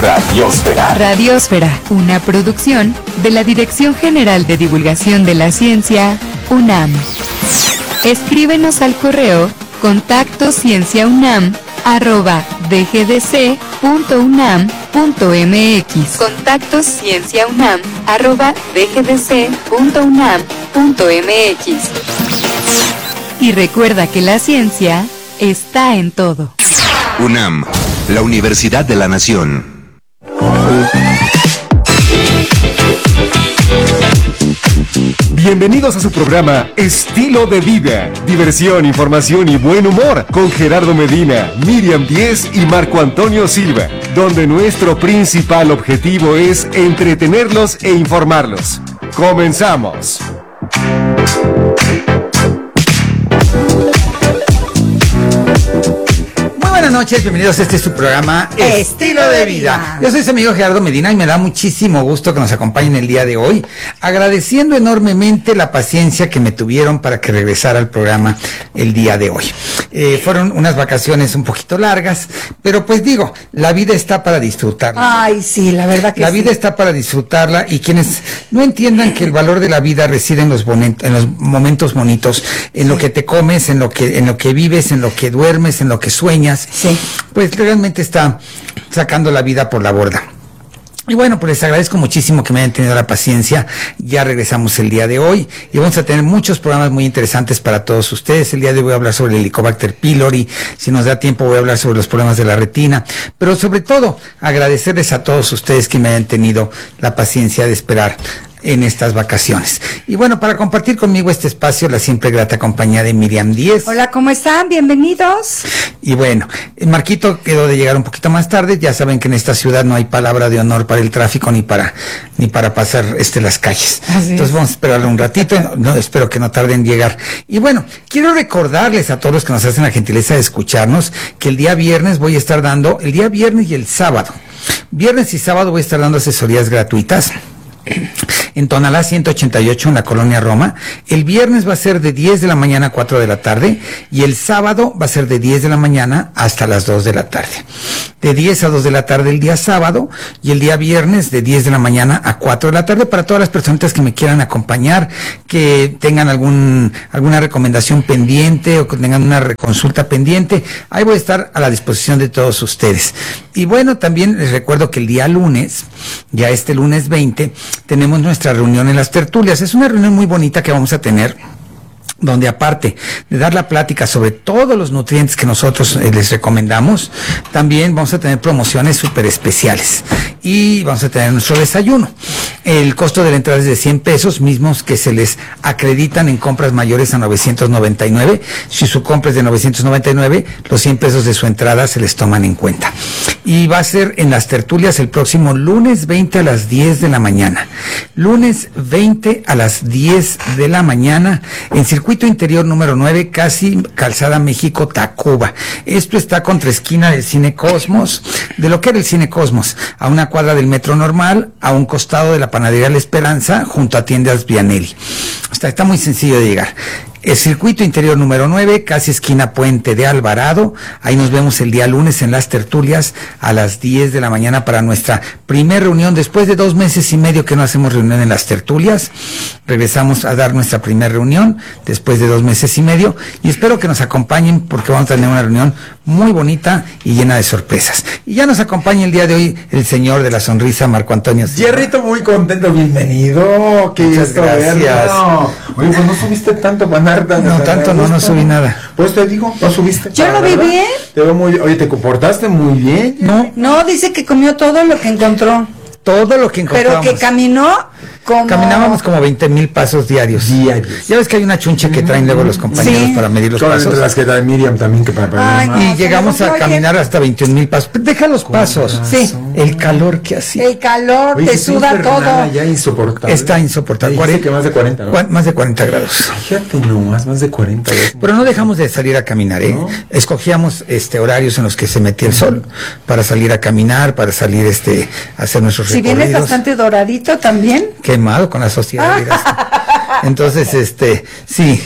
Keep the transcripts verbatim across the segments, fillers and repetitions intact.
Radiósfera. Radiósfera, una producción de la Dirección General de Divulgación de la Ciencia, UNAM. Escríbenos al correo contacto cienciaunam arroba dgdc.unam.mx. Contacto cienciaunam arroba dgdc.unam.mx. Y recuerda que la ciencia está en todo. UNAM, la Universidad de la Nación. Bienvenidos a su programa Estilo de Vida, diversión, información y buen humor con Gerardo Medina, Miriam Díez y Marco Antonio Silva, donde nuestro principal objetivo es entretenerlos e informarlos. ¡Comenzamos! Buenas noches, bienvenidos a este su programa Estilo de Vida. Yo soy su amigo Gerardo Medina y me da muchísimo gusto que nos acompañen el día de hoy, agradeciendo enormemente la paciencia que me tuvieron para que regresara al programa el día de hoy. Eh, fueron unas vacaciones un poquito largas, pero pues digo, la vida está para disfrutarla. Ay, sí, la verdad que La sí. vida está para disfrutarla, y quienes no entiendan que el valor de la vida reside en los, bonen- en los momentos bonitos, en Sí. lo que te comes, en lo que, en lo que vives, en lo que duermes, en lo que sueñas. Sí. Pues realmente está sacando la vida por la borda. Y bueno, pues les agradezco muchísimo que me hayan tenido la paciencia. Ya regresamos el día de hoy y vamos a tener muchos programas muy interesantes para todos ustedes. El día de hoy voy a hablar sobre el Helicobacter pylori. Si nos da tiempo voy a hablar sobre los problemas de la retina. Pero sobre todo, agradecerles a todos ustedes que me hayan tenido la paciencia de esperar en estas vacaciones. Y bueno, para compartir conmigo este espacio, la siempre grata compañía de Miriam Díez. Hola, ¿cómo están? Bienvenidos. Y bueno, Marquito quedó de llegar un poquito más tarde. Ya saben que en esta ciudad no hay palabra de honor para el tráfico ni para ni para pasar este las calles. Así Entonces es. vamos a esperarle un ratito. No, espero que no tarde en llegar. Y bueno, quiero recordarles a todos los que nos hacen la gentileza de escucharnos que el día viernes voy a estar dando, el día viernes y el sábado. Viernes y sábado voy a estar dando asesorías gratuitas en Tonalá ciento ochenta y ocho en la colonia Roma. El viernes va a ser de diez de la mañana a cuatro de la tarde y el sábado va a ser de diez de la mañana hasta las dos de la tarde. De diez a dos de la tarde el día sábado y el día viernes de diez de la mañana a cuatro de la tarde para todas las personitas que me quieran acompañar, que tengan algún alguna recomendación pendiente o que tengan una consulta pendiente. Ahí voy a estar a la disposición de todos ustedes. Y bueno, también les recuerdo que el día lunes, ya este lunes veinte, tenemos nuestra reunión en las tertulias. Es una reunión muy bonita que vamos a tener, donde aparte de dar la plática sobre todos los nutrientes que nosotros eh, les recomendamos, también vamos a tener promociones súper especiales y vamos a tener nuestro desayuno. El costo de la entrada es de cien pesos, mismos que se les acreditan en compras mayores a novecientos noventa y nueve. Si su compra es de novecientos noventa y nueve, los cien pesos de su entrada se les toman en cuenta. Y va a ser en las tertulias el próximo lunes veinte a las diez de la mañana. Lunes veinte a las diez de la mañana en Circuito Interior número nueve, casi Calzada México, Tacuba. Esto está contra esquina del Cine Cosmos, de lo que era el Cine Cosmos, a una cuadra del Metro Normal, a un costado de la Panadería La Esperanza, junto a Tiendas Vianelli. Está, está muy sencillo de llegar. El Circuito Interior número nueve, casi esquina Puente de Alvarado. Ahí nos vemos el día lunes en las tertulias a las diez de la mañana para nuestra primer reunión. Después de dos meses y medio que no hacemos reunión en las tertulias, regresamos a dar nuestra primera reunión después de dos meses y medio. Y espero que nos acompañen porque vamos a tener una reunión muy bonita y llena de sorpresas. Y ya nos acompaña el día de hoy el señor de la sonrisa, Marco Antonio Silva. Jerrito, muy contento, bienvenido. Qué Muchas gusto gracias. verlo. Oye, pues no subiste tanto, Juan Arta. No, tanto no, no subí nada. Pues te digo, no subiste. Yo para lo vi nada. bien. Te veo muy, oye, te comportaste muy bien. No, No, dice que comió todo lo que encontró, todo lo que pero encontramos. que caminó como... Caminábamos como veinte mil pasos diarios. Diarios. Ya ves que hay una chunche que traen luego los compañeros Sí. para medir los Son pasos. entre las que da Miriam también, que para para Ay, más. Y no, llegamos se a nos oye. caminar hasta veintiún mil pasos. Deja los pasos. Sí. El calor que hacía. El calor, Oye, te que suda estoy infernal todo. Ya insoportable. Está insoportable. Me dijiste que más de cuarenta, ¿no? Cua- Más de cuarenta grados. Fíjate nomás, más de cuarenta. ya es Pero no dejamos de salir a caminar, ¿eh? ¿No? Escogíamos este horarios en los que se metía el sol para salir a caminar, para salir este a hacer nuestros Si vienes recorridos. bastante doradito también. Quemado con la sociedad. dirás. Entonces, este, sí,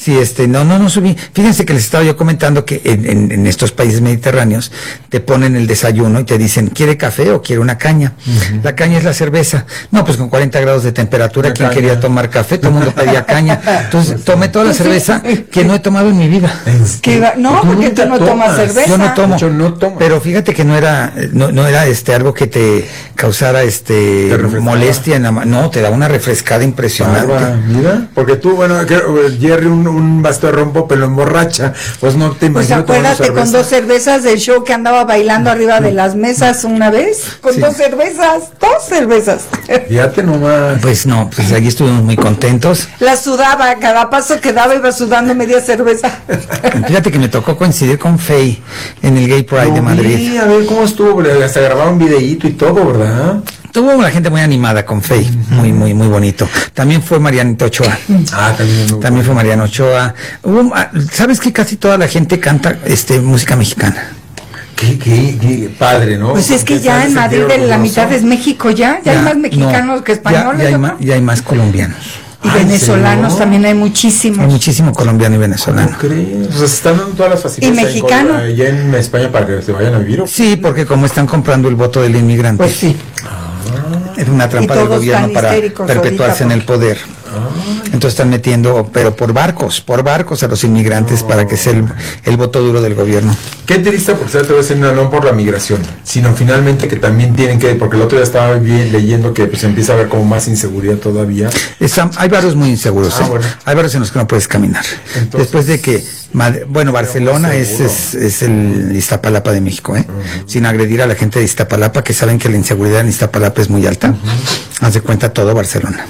Sí, este, no, no, no subí. Fíjense que les estaba yo comentando que en, en, en estos países mediterráneos te ponen el desayuno y te dicen, ¿quiere café o quiere una caña? Uh-huh. La caña es la cerveza. No, pues con cuarenta grados de temperatura, ¿quién quería tomar café? Todo el mundo pedía caña. Entonces tomé toda la cerveza que no he tomado en mi vida. ¿Qué va? No, porque tú no tomas cerveza. Yo no tomo. Yo no tomo. Pero fíjate que no era, no, no era este algo que te causara este molestia en la ma- no, te da una refrescada impresionante. Barba, mira, porque tú, bueno, que, Jerry, un, un vaso de rompo, pero emborracha, pues no te Pues imagino tomando acuérdate con dos cervezas del show que andaba bailando arriba de las mesas una vez, con Sí. dos cervezas, dos cervezas. Fíjate nomás. Pues no, pues allí estuvimos muy contentos. La sudaba, a cada paso que daba iba sudando media cerveza. Fíjate que me tocó coincidir con Faye en el Gay Pride de Madrid. Sí, a ver cómo estuvo, hasta grabaron un videíto y todo, ¿verdad? Tuvo la gente muy animada con Faye, muy, muy, muy bonito. También fue Marianita Ochoa. Ah, también. Muy También fue Mariano Ochoa. Hubo, ¿sabes que casi toda la gente canta este música mexicana? Qué, qué, qué padre, ¿no? Pues es que ya en Madrid de la mitad es México ya, ya, hay más mexicanos no, que españoles. Ya, ya, hay ¿no? más, ya hay más colombianos. Y Ay, venezolanos ¿sí? también hay muchísimos. Hay muchísimo colombiano y venezolano. ¿Cómo crees? O sea, se están dando todas las facilidades. Y mexicano. ahí en, allá en España para que se vayan a vivir. ¿O? Sí, porque como están comprando el voto del inmigrante. Pues sí. Es una trampa Y del todos gobierno están para histéricos perpetuarse ahorita, en el poder. Entonces están metiendo, pero por barcos, por barcos a los inmigrantes No. para que sea el, el voto duro del gobierno. Qué triste, porque se te va a decir no por la migración, sino finalmente que también tienen que, porque el otro día estaba bien, leyendo que pues empieza a haber como más inseguridad todavía. Está- hay barrios muy inseguros, Ah, ¿eh? bueno. Hay barrios en los que no puedes caminar. Entonces, Después de que, Mad- bueno, Barcelona más es, seguro. es, es el Iztapalapa de México, ¿eh? Sin agredir a la gente de Iztapalapa, que saben que la inseguridad en Iztapalapa es muy alta. Haz de cuenta todo Barcelona.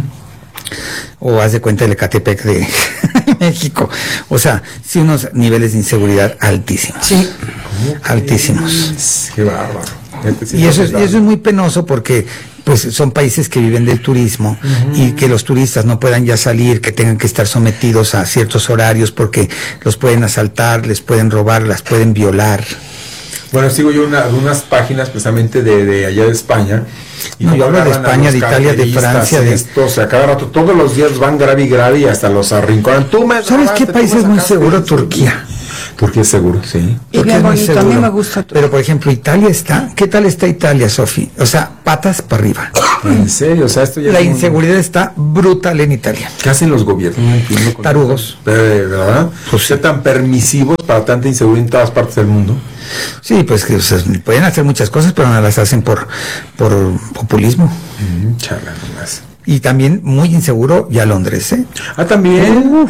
O haz de cuenta el Ecatepec de México. O sea, sí, unos niveles de inseguridad altísimos. Sí. Altísimos. Qué bárbaro. Este sí Y eso, es, está y eso es muy penoso porque pues son países que viven del turismo y que los turistas no puedan ya salir, que tengan que estar sometidos a ciertos horarios porque los pueden asaltar, les pueden robar, las pueden violar. Bueno, sigo yo una, unas páginas precisamente de, de allá de España. Y No, yo hablo de agarran a España, los de Italia, de carteristas, Francia, de- esto, o sea, cada rato, todos los días van grave y grave y hasta los arrinconan. ¿Tú me ¿Sabes robaste, qué tú país me es muy sacaste? seguro? Turquía. Turquía es seguro, sí. Y Turquía bien es muy bonito, a mí seguro. me gusta. Pero por ejemplo, Italia está, ¿qué tal está Italia, Sofi? O sea, patas para arriba. En serio, o sea, esto ya La es un- inseguridad está brutal en Italia. ¿Qué hacen los gobiernos? No entiendo. con- Tarugos. Eh, ¿Verdad? Pues Ser tan permisivos para tanta inseguridad en todas partes del mundo. Sí, pues que o sea, pueden hacer muchas cosas, pero no las hacen por, por populismo. Mm, charla nomás. Y también muy inseguro ya Londres, ¿eh? Ah, también.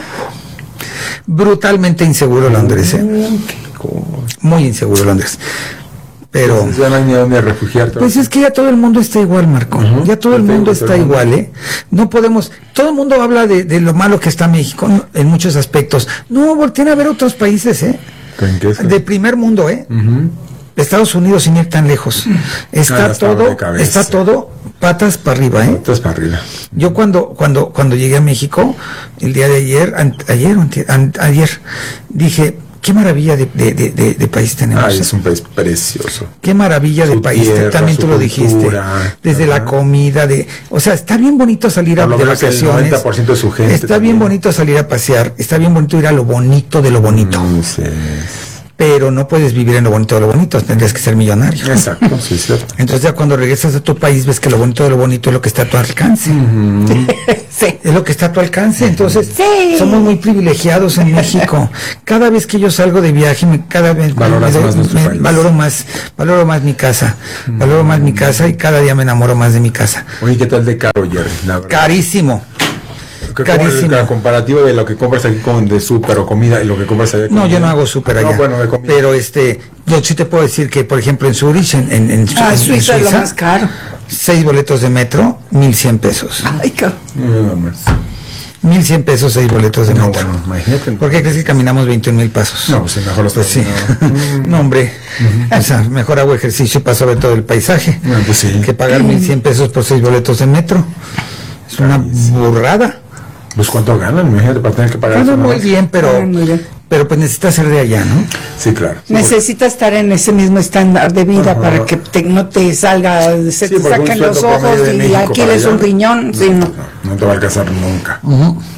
Brutalmente inseguro Londres, ¿eh? Qué cosa. Muy inseguro Londres. Pero, Entonces, ya no hay ni a dónde refugiarte. pues es que ya todo el mundo está igual, Marco. Ujú. Ya todo el Perfecto, mundo todo está el mundo. igual, ¿eh? No podemos, todo el mundo habla de, de lo malo que está México ¿no? en muchos aspectos. No, volteen a ver otros países, ¿eh? ¿En qué está? De primer mundo, ¿eh? Ujú. Estados Unidos sin ir tan lejos. Está Ah, está todo, de cabeza. está todo patas para arriba, ¿eh? Estás para arriba. Yo cuando cuando cuando llegué a México el día de ayer, an- ayer, o antier- an- ayer, dije qué maravilla de, de, de, de- de país tenemos. Ay, ¿eh? es un país precioso. Qué maravilla de Su país. te- tierra, También su tú lo dijiste. cultura. Desde la Ajá. comida, de, o sea, está bien bonito salir a Por lo de menos el vacaciones. noventa por ciento de su gente Está también. bien bonito salir a pasear. Está bien bonito ir a lo bonito de lo bonito. No sé. Pero no puedes vivir en lo bonito de lo bonito. Tendrías que ser millonario. Exacto, sí, es cierto. Entonces ya cuando regresas a tu país ves que lo bonito de lo bonito es lo que está a tu alcance. Sí. Es lo que está a tu alcance. Entonces Sí. somos muy privilegiados en México. Cada vez que yo salgo de viaje, me, cada vez Valoras me- más nuestro me- país. valoro más, valoro más mi casa, valoro más mi casa y cada día me enamoro más de mi casa. Oye, ¿qué tal de caro, Jerry? La verdad. Carísimo. ¿Qué- carísimo. cómo es la comparativa de lo que compras aquí con de súper o comida y lo que compras allá? No, con- yo no hago súper allá. No, bueno, de comida. Pero este, yo sí te puedo decir que, por ejemplo, en Zurich, en, en, en, Ah, en Suiza es lo más caro. seis boletos de metro, mil cien pesos. Ay, cabrón. No, no, Mil cien pesos, seis boletos de no, metro. bueno, imagínate. ¿Por qué crees que caminamos veintiún mil pasos? No, pues sí, mejor los Pues sí. no. No, hombre. O sea, mejor hago ejercicio y paso a ver todo el paisaje. Ah, pues sí. Que pagar mil cien pesos por seis boletos de metro. Es una burrada. Pues cuánto ganan, imagínate, para tener que pagar Bueno, eso. muy nomás. bien, pero, Ah, muy bien. pero pues necesita ser de allá, ¿no? Sí, claro. Sí, Necesita estar en ese mismo estándar de vida Ajá. para que te- no te salga, se Sí, te porque saquen un los sueldo ojos promedio de y México aquí para es allá. un riñón. Sí, no. porque no, no te va a alcanzar nunca.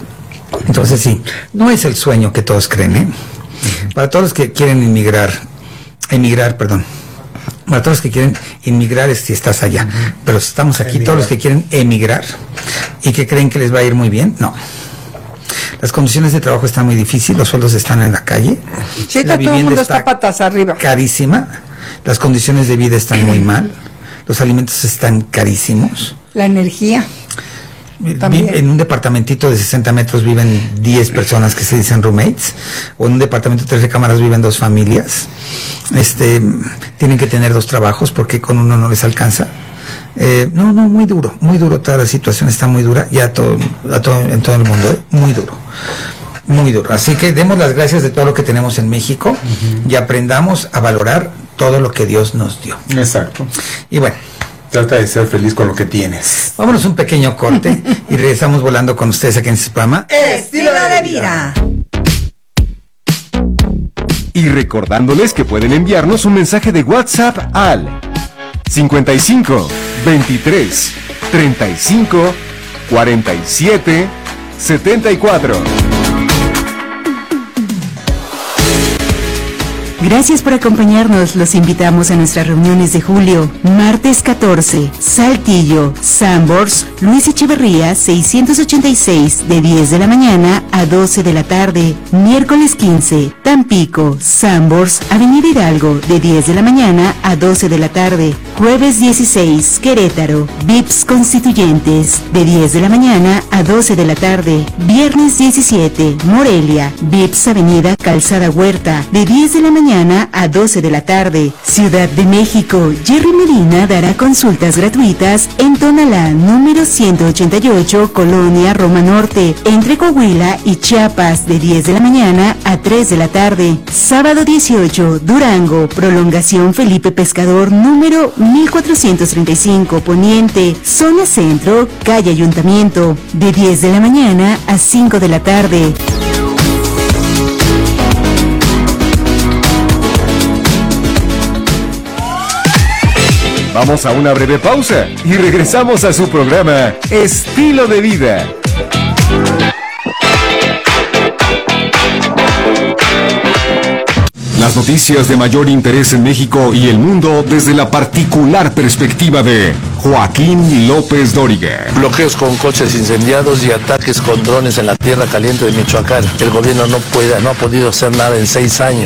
Entonces sí, no es el sueño que todos creen, ¿eh? Para todos los que quieren inmigrar, emigrar, perdón. Para todos los que quieren inmigrar es si estás allá. Pero estamos aquí, emigrar. Todos los que quieren emigrar y que creen que les va a ir muy bien, no. Las condiciones de trabajo están muy difíciles, los sueldos están en la calle. Sí, la todo el mundo está, está patas arriba. Carísima, las condiciones de vida están muy mal, los alimentos están carísimos. La energía. También. En un departamentito de sesenta metros viven diez personas que se dicen roommates, o en un departamento de tres recámaras viven dos familias. Este, tienen que tener dos trabajos porque con uno no les alcanza. Eh, no, no, muy duro, muy duro, toda la situación está muy dura, ya todo, a todo, en todo el mundo, ¿eh? Muy duro, muy duro. Así que demos las gracias de todo lo que tenemos en México uh-huh. y aprendamos a valorar todo lo que Dios nos dio. Exacto. Y bueno, trata de ser feliz con lo que tienes. Vámonos un pequeño corte y regresamos volando con ustedes aquí en este programa Estilo de Vida. Y recordándoles que pueden enviarnos un mensaje de WhatsApp al cincuenta y cinco, veintitrés, treinta y cinco, cuarenta y siete, setenta y cuatro. Gracias por acompañarnos. Los invitamos a nuestras reuniones de julio. Martes catorce, Saltillo, Sambors, Luis Echeverría, seiscientos ochenta y seis, de diez de la mañana a doce de la tarde. Miércoles quince, Tampico, Sambors, Avenida Hidalgo, de diez de la mañana a doce de la tarde. Jueves dieciséis, Querétaro, V I P S Constituyentes, de diez de la mañana a doce de la tarde. Viernes diecisiete, Morelia, V I P S Avenida Calzada Huerta, de diez de la mañana a doce de la tarde. Ciudad de México, Jerry Medina dará consultas gratuitas en Tonalá, número ciento ochenta y ocho, Colonia Roma Norte, entre Coahuila y Chiapas, de diez de la mañana a tres de la tarde. Sábado dieciocho, Durango, prolongación Felipe Pescador, número mil cuatrocientos treinta y cinco, Poniente, zona centro, calle Ayuntamiento, de diez de la mañana a cinco de la tarde. Vamos a una breve pausa y regresamos a su programa Estilo de Vida. Las noticias de mayor interés en México y el mundo desde la particular perspectiva de Joaquín López Dóriga. Bloqueos con coches incendiados y ataques con drones en la tierra caliente de Michoacán. El gobierno no puede, no ha podido hacer nada en seis años.